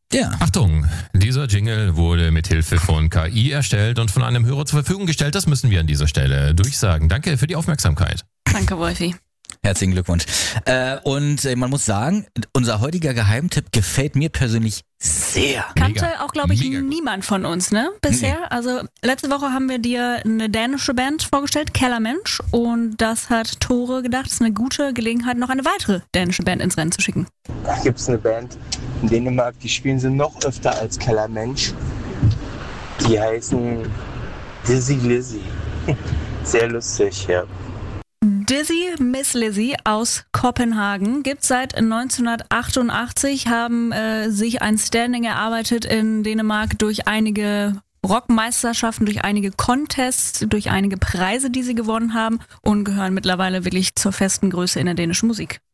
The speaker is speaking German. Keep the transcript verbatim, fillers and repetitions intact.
Ja. Achtung, dieser Jingle wurde mit Hilfe von K I erstellt und von einem Hörer zur Verfügung gestellt. Das müssen wir an dieser Stelle durchsagen. Danke für die Aufmerksamkeit. Danke, Wolfi. Herzlichen Glückwunsch. Äh, und äh, man muss sagen, unser heutiger Geheimtipp gefällt mir persönlich sehr. Kannte Mega. auch, glaube ich, Mega gut. niemand von uns, ne? Bisher. Nee. Also letzte Woche haben wir dir eine dänische Band vorgestellt, Kellermensch. Und das hat Tore gedacht, es ist eine gute Gelegenheit, noch eine weitere dänische Band ins Rennen zu schicken. Da gibt es eine Band in Dänemark, die spielen sie noch öfter als Kellermensch. Die heißen Dizzy Lizzy. Sehr lustig, ja. Dizzy Miss Lizzy aus Kopenhagen gibt es seit neunzehnhundertachtundachtzig, haben äh, sich ein Standing erarbeitet in Dänemark durch einige Rockmeisterschaften, durch einige Contests, durch einige Preise, die sie gewonnen haben und gehören mittlerweile wirklich zur festen Größe in der dänischen Musik.